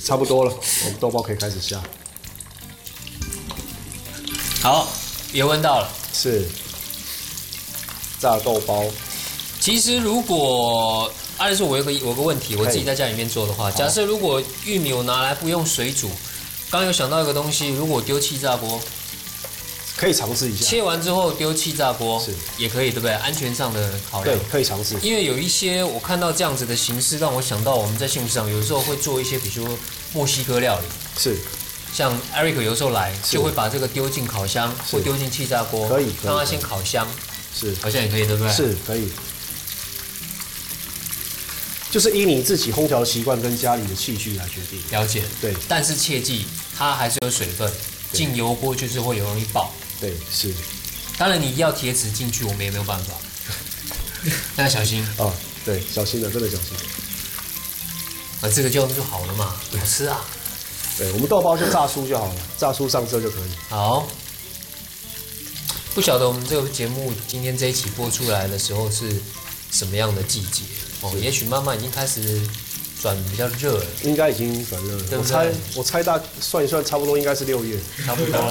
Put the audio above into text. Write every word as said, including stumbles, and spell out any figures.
差不多了，我们豆包可以开始下。 好，油温到了。 是。炸豆包。 其实如果阿力说，我有个我有个问题，我自己在家里面做的话，假设如果玉米我拿来不用水煮，刚刚有想到一个东西，如果丢气炸锅。 可以尝试一下， 切完之后丢气炸锅是也可以，对不对？安全上的考量， 对，可以尝试。 因为有一些我看到这样子的形式，让我想到我们在幸福上有时候会做一些，比如说墨西哥料理， 是。 像 Eric 有时候来就会把这个丢进烤箱或丢进气炸锅， 可以， 让它先烤香， 是， 好像也可以，对不对？ 是可以。就是依你自己烹调习惯跟家里的器具来决定。 了解， 对。 但是切记，它还是有水分，进油锅就是会有容易爆。 对，是。 当然你要铁齿进去，我们也没有办法，那要小心啊。对，小心的，真的小心。 啊，这个就就好了嘛，好吃啊。 对，我们豆包就炸酥就好了，炸酥上色就可以。 好。不晓得我们这个节目今天这一期播出来的时候是什么样的季节哦？也许慢慢已经开始转比较热了， 应该已经转热了。 对不对？ 我猜我猜大算一算，差不多应该是六月， 差不多了。